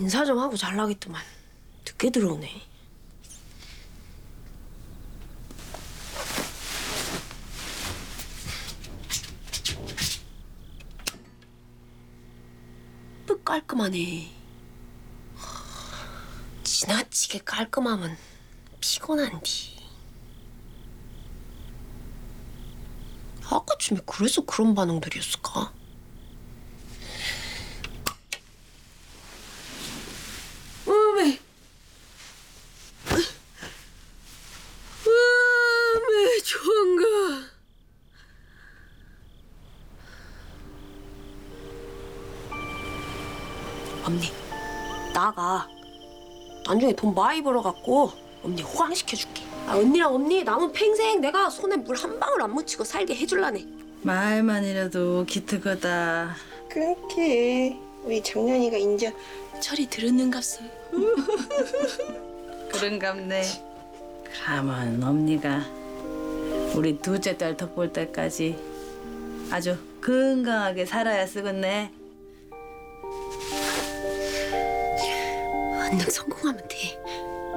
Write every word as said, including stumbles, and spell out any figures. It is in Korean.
인사 좀 하고 잘라겠더만 늦게 들어오네. 쁘 깔끔하네. 지나치게 깔끔하면 피곤한디. 아까쯤에 그래서 그런 반응들이었을까? 어메! 어메, 좋은가? 언니, 나가. 나중에 돈 많이 벌어갖고 언니 호강시켜줄게. 아, 언니랑 언니 남은 평생 내가 손에 물 한 방울 안 묻히고 살게 해줄라네. 말만이라도 기특하다. 그렇게 우리 장년이가 인제 철이 들었는갑소. 그런갑네. 그러면 엄니가 우리 둘째 딸 덕볼 때까지 아주 건강하게 살아야 쓰겠네. 언능 성공하면 돼.